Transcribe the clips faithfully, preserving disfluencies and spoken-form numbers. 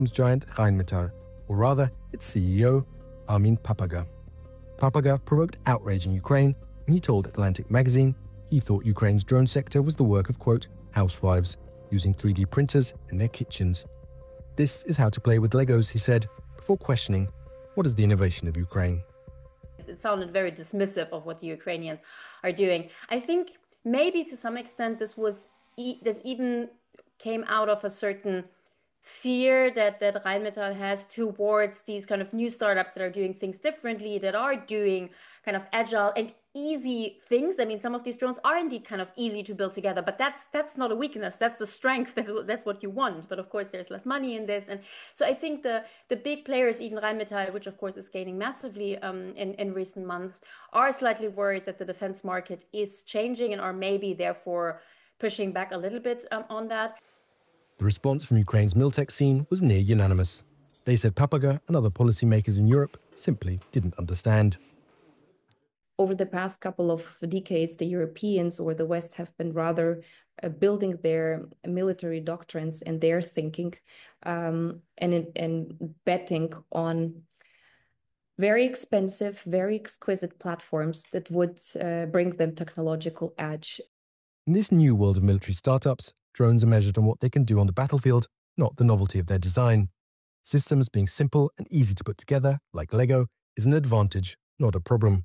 giant Rheinmetall, or rather its C E O, Armin Papaga. Papaga provoked outrage in Ukraine when he told Atlantic magazine he thought Ukraine's drone sector was the work of, quote, housewives, using three D printers in their kitchens. This is how to play with Legos, he said, before questioning what is the innovation of Ukraine. It sounded very dismissive of what the Ukrainians are doing. I think maybe to some extent this was e this even came out of a certain fear that that Rheinmetall has towards these kind of new startups that are doing things differently, that are doing kind of agile and easy things. I mean, some of these drones are indeed kind of easy to build together, but that's that's not a weakness. That's the strength. That's, that's what you want. But of course, there's less money in this, and so I think the the big players, even Rheinmetall, which of course is gaining massively um, in in recent months, are slightly worried that the defense market is changing and are maybe therefore pushing back a little bit um, on that. The response from Ukraine's Miltech scene was near unanimous. They said Papaga and other policymakers in Europe simply didn't understand. Over the past couple of decades, the Europeans or the West have been rather uh, building their military doctrines and their thinking um, and, and betting on very expensive, very exquisite platforms that would uh, bring them technological edge. In this new world of military startups, drones are measured on what they can do on the battlefield, not the novelty of their design. Systems being simple and easy to put together, like Lego, is an advantage, not a problem.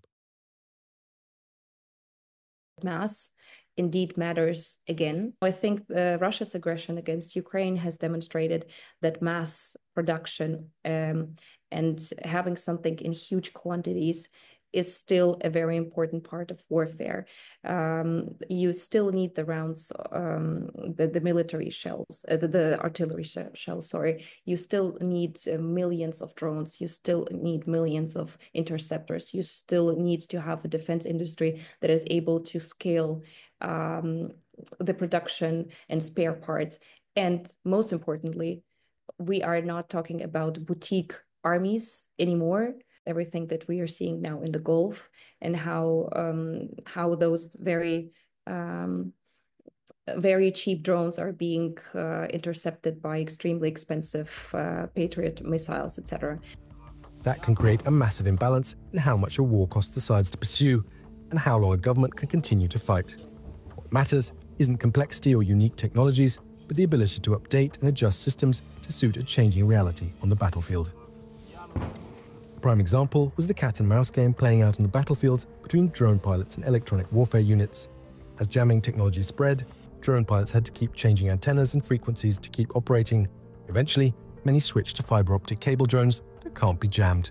Mass indeed matters again. I think the Russia's aggression against Ukraine has demonstrated that mass production um, and having something in huge quantities is still a very important part of warfare. Um, you still need the rounds, um, the, the military shells, uh, the, the artillery sh shells, sorry. You still need uh, millions of drones. You still need millions of interceptors. You still need to have a defense industry that is able to scale um, the production and spare parts. And most importantly, we are not talking about boutique armies anymore. Everything that we are seeing now in the Gulf and how um, how those very um, very cheap drones are being uh, intercepted by extremely expensive uh, Patriot missiles, et cetera. That can create a massive imbalance in how much a war costs the sides to pursue and how long a government can continue to fight. What matters isn't complexity or unique technologies, but the ability to update and adjust systems to suit a changing reality on the battlefield. A prime example was the cat and mouse game playing out on the battlefield between drone pilots and electronic warfare units. As jamming technology spread, drone pilots had to keep changing antennas and frequencies to keep operating. Eventually, many switched to fiber optic cable drones that can't be jammed.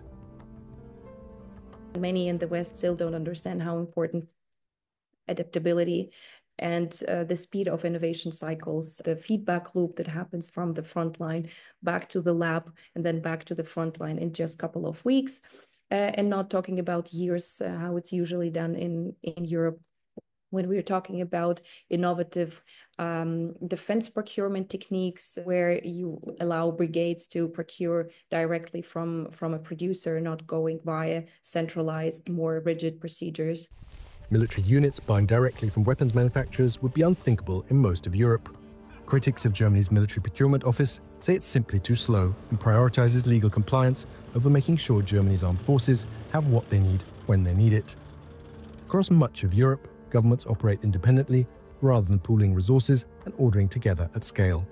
Many in the West still don't understand how important adaptability and uh, the speed of innovation cycles, the feedback loop that happens from the front line back to the lab and then back to the front line in just a couple of weeks, uh, and not talking about years, uh, how it's usually done in, in Europe. When we're talking about innovative um, defense procurement techniques where you allow brigades to procure directly from, from a producer, not going via centralized, more rigid procedures. Military units buying directly from weapons manufacturers would be unthinkable in most of Europe. Critics of Germany's military procurement office say it's simply too slow and prioritizes legal compliance over making sure Germany's armed forces have what they need when they need it. Across much of Europe, governments operate independently rather than pooling resources and ordering together at scale.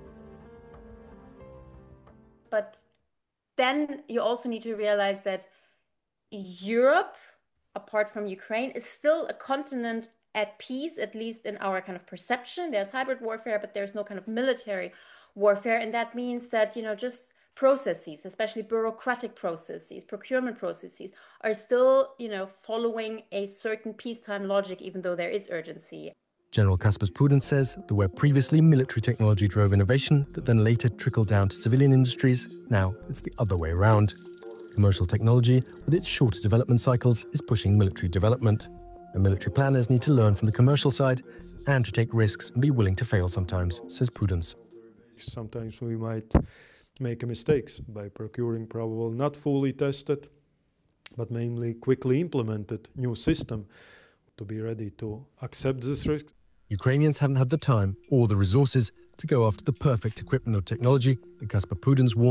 But then you also need to realize that Europe, apart from Ukraine, is still a continent at peace, at least in our kind of perception. There's hybrid warfare, but there's no kind of military warfare. And that means that, you know, just processes, especially bureaucratic processes, procurement processes, are still, you know, following a certain peacetime logic, even though there is urgency. General Kaspers Prudence says that where previously military technology drove innovation that then later trickled down to civilian industries, now it's the other way around. Commercial technology, with its shorter development cycles, is pushing military development. And military planners need to learn from the commercial side and to take risks and be willing to fail sometimes, says Prudence. Sometimes we might make mistakes by procuring probably not fully tested, but mainly quickly implemented new system to be ready to accept this risk. Ukrainians haven't had the time or the resources to go after the perfect equipment or technology that Caspar Prudens warned